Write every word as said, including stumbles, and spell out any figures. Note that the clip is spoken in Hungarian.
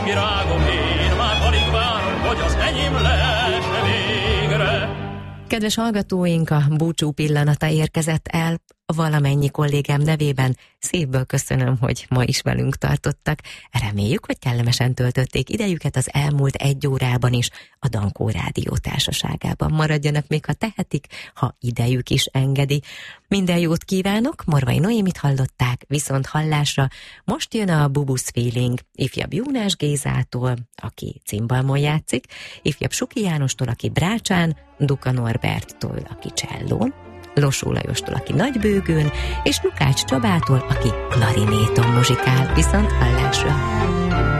virágom, én már alig várom, hogy az enyém lehesse végre. Kedves hallgatóink, a búcsú pillanata érkezett el. Valamennyi kollégám nevében szívből köszönöm, hogy ma is velünk tartottak. Reméljük, hogy kellemesen töltötték idejüket az elmúlt egy órában is a Dankó Rádió társaságában. Maradjanak még, ha tehetik, ha idejük is engedi. Minden jót kívánok, Morvai Noémit hallották, viszont hallásra. Most jön a Bubusz Feeling ifjabb Jónás Gézától, aki cimbalmon játszik, ifjabb Suki Jánostól, aki brácsán, Duka Norberttől, aki csellón, Losó Lajostól, aki nagybőgőn, és Lukács Csabától, aki klarinéton muzsikál, viszont hallásra.